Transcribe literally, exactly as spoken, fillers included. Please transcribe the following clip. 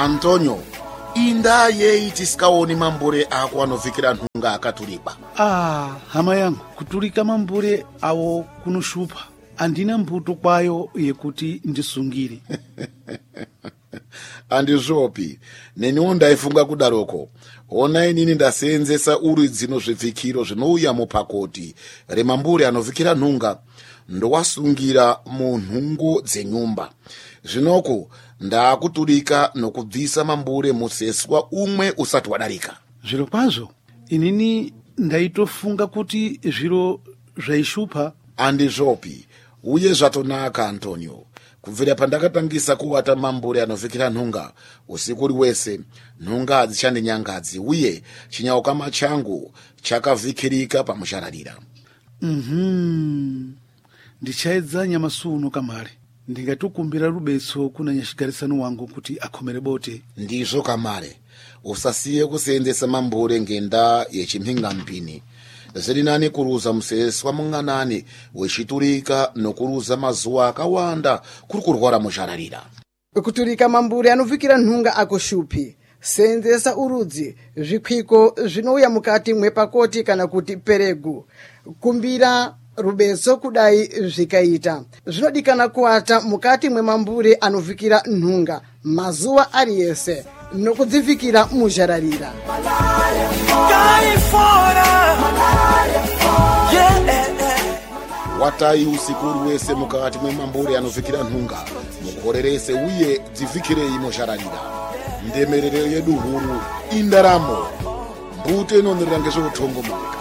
Antonio, inda yei tisikaoni mambure ako anovikira nhunga akatulika. Ah, hama yangu, kutulika mambure awo kunoshupa. Andina mbuto kwayo yekuti ndisungire. Andizvopi, neniwo ndaifunga kudaroko. Ona inini ndaseenzesa uri dzino zvifikiro zvinouya mupakoti remambure anovikira nhunga ndowasungira munhungu dzenyumba. Zvinoko ndakutulika nokubvisa mambure museswa umwe usati wadarika. Zviro kwazvo, inini ndaitofunga kuti zviro zvaishupa. Andizvopi, uye zvatonaka Antonio. Kubvira pandakatangisa kuwata mambure anovikira nhunga usiku uri wese, nhunga hadzichandinyangadzi uye chinyaukama changu chakavikirika pamushararira. Mhm. Ndichaedza nyamasuno kamare. Ndingatukumbira rubetso kuna nyashigarisano wangu kuti akomere bote. Ndizvo kamare. Usasiye kuseenzesa mambure ngenda yechimhinga mpini. Zviri nani kuruza museswa mung'anani wechitulika nokuruza mazuwa akawanda kuri kurwara mushararira. Kutulika mambure anovikira nhunga akoshupi. Seenzesa urudzi zvikwiko zvinouya mukati mwepakoti kana kuti peregu. Kumbira rubetso kudai zvikaita. Zvinodikana kuwata mukati mwemambure anovikira nhunga mazuwa ariyese nokudzivikira muzhararira. Watai usiku uri wese mukati mwemambure anovikira nhunga mukorerese uye dzivikirei mushararira. Ndemerero yedu huru indaramo mbute inonerera ngezveutongo munyika.